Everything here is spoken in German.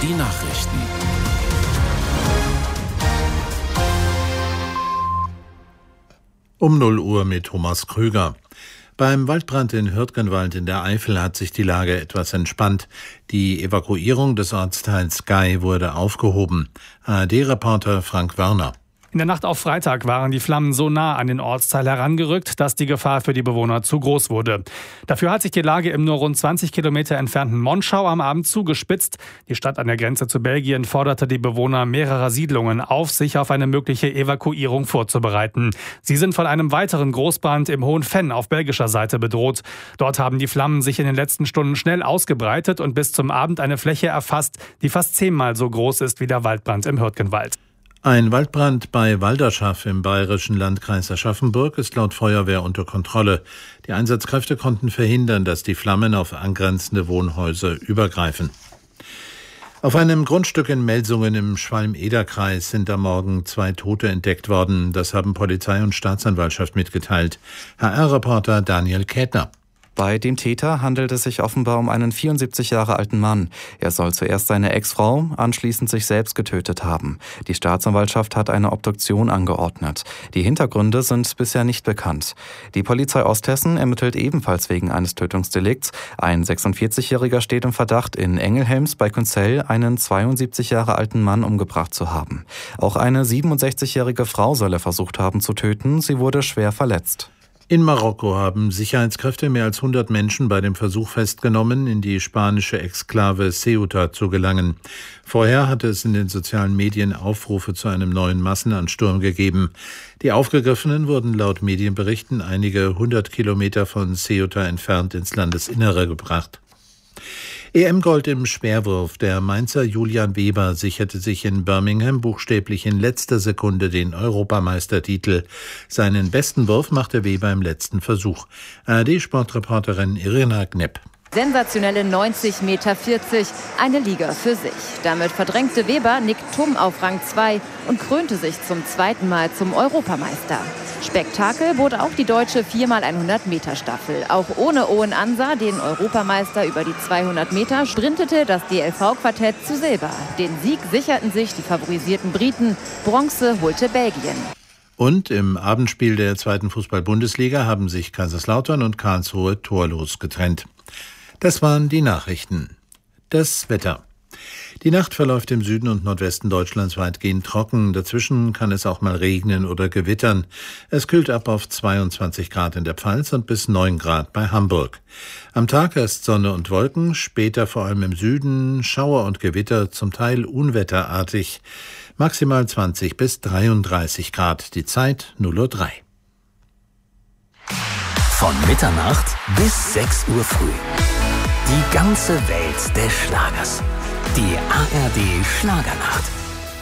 Die Nachrichten. Um 0 Uhr mit Thomas Krüger. Beim Waldbrand in Hürtgenwald in der Eifel hat sich die Lage etwas entspannt. Die Evakuierung des Ortsteils Gay wurde aufgehoben. ARD-Reporter Frank Wörner. In der Nacht auf Freitag waren die Flammen so nah an den Ortsteil herangerückt, dass die Gefahr für die Bewohner zu groß wurde. Dafür hat sich die Lage im nur rund 20 Kilometer entfernten Monschau am Abend zugespitzt. Die Stadt an der Grenze zu Belgien forderte die Bewohner mehrerer Siedlungen auf, sich auf eine mögliche Evakuierung vorzubereiten. Sie sind von einem weiteren Großbrand im Hohen Venn auf belgischer Seite bedroht. Dort haben die Flammen sich in den letzten Stunden schnell ausgebreitet und bis zum Abend eine Fläche erfasst, die fast 10-mal so groß ist wie der Waldbrand im Hürtgenwald. Ein Waldbrand bei Walderschaff im bayerischen Landkreis Aschaffenburg ist laut Feuerwehr unter Kontrolle. Die Einsatzkräfte konnten verhindern, dass die Flammen auf angrenzende Wohnhäuser übergreifen. Auf einem Grundstück in Melsungen im Schwalm-Eder-Kreis sind am Morgen 2 Tote entdeckt worden. Das haben Polizei und Staatsanwaltschaft mitgeteilt. HR-Reporter Daniel Kätner. Bei dem Täter handelt es sich offenbar um einen 74 Jahre alten Mann. Er soll zuerst seine Ex-Frau, anschließend sich selbst getötet haben. Die Staatsanwaltschaft hat eine Obduktion angeordnet. Die Hintergründe sind bisher nicht bekannt. Die Polizei Osthessen ermittelt ebenfalls wegen eines Tötungsdelikts. Ein 46-Jähriger steht im Verdacht, in Engelhelms bei Künzell einen 72 Jahre alten Mann umgebracht zu haben. Auch eine 67-jährige Frau soll er versucht haben zu töten. Sie wurde schwer verletzt. In Marokko haben Sicherheitskräfte mehr als 100 Menschen bei dem Versuch festgenommen, in die spanische Exklave Ceuta zu gelangen. Vorher hatte es in den sozialen Medien Aufrufe zu einem neuen Massenansturm gegeben. Die Aufgegriffenen wurden laut Medienberichten einige 100 Kilometer von Ceuta entfernt ins Landesinnere gebracht. EM-Gold im Speerwurf. Der Mainzer Julian Weber sicherte sich in Birmingham buchstäblich in letzter Sekunde den Europameistertitel. Seinen besten Wurf machte Weber im letzten Versuch. ARD-Sportreporterin Irina Knepp. Sensationelle 90,40 Meter, eine Liga für sich. Damit verdrängte Weber Nick Thum auf Rang 2 und krönte sich zum zweiten Mal zum Europameister. Spektakel bot auch die deutsche 4x100-Meter-Staffel. Auch ohne Owen Ansa, den Europameister über die 200 Meter, sprintete das DLV-Quartett zu Silber. Den Sieg sicherten sich die favorisierten Briten. Bronze holte Belgien. Und im Abendspiel der 2. Fußball-Bundesliga haben sich Kaiserslautern und Karlsruhe torlos getrennt. Das waren die Nachrichten. Das Wetter. Die Nacht verläuft im Süden und Nordwesten Deutschlands weitgehend trocken. Dazwischen kann es auch mal regnen oder gewittern. Es kühlt ab auf 22 Grad in der Pfalz und bis 9 Grad bei Hamburg. Am Tag erst Sonne und Wolken, später vor allem im Süden Schauer und Gewitter, zum Teil unwetterartig. Maximal 20 bis 33 Grad. Die Zeit 0:03 Uhr. Von Mitternacht bis 6 Uhr früh. Die ganze Welt des Schlagers. Die ARD Schlagernacht.